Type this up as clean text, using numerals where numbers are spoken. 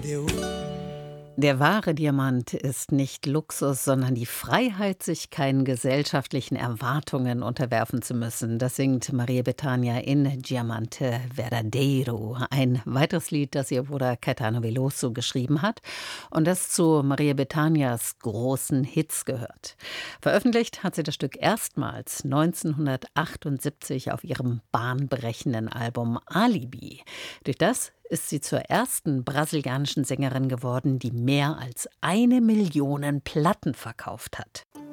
Der wahre Diamant ist nicht Luxus, sondern die Freiheit, sich keinen gesellschaftlichen Erwartungen unterwerfen zu müssen. Das singt Maria Bethânia in Diamante Verdadeiro. Ein weiteres Lied, das ihr Bruder Caetano Veloso geschrieben hat und das zu Maria Bethânias großen Hits gehört. Veröffentlicht hat sie das Stück erstmals 1978 auf ihrem bahnbrechenden Album Alibi. Durch das ist sie zur ersten brasilianischen Sängerin geworden, die mehr als 1 Million Platten verkauft hat.